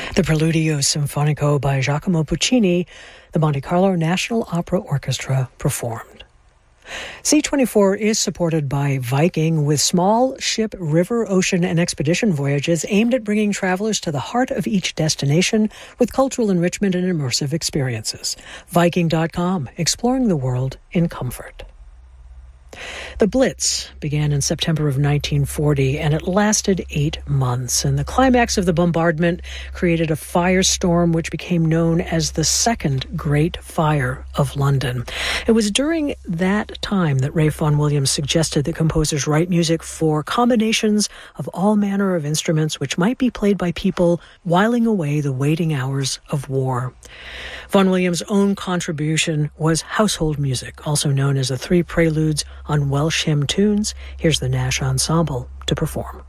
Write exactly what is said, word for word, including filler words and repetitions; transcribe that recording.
The Preludio Sinfonico by Giacomo Puccini, the Monte Carlo National Opera Orchestra performed. C twenty-four is supported by Viking with small ship, river, ocean, and expedition voyages aimed at bringing travelers to the heart of each destination with cultural enrichment and immersive experiences. Viking dot com, exploring the world in comfort. The Blitz began in September of nineteen forty, and it lasted eight months. And the climax of the bombardment created a firestorm which became known as the Second Great Fire of London. It was during that time that Ralph Vaughan Williams suggested that composers write music for combinations of all manner of instruments which might be played by people whiling away the waiting hours of war. Vaughan Williams' own contribution was household music, also known as the Three Preludes on Welsh hymn tunes. Here's the Nash Ensemble to perform.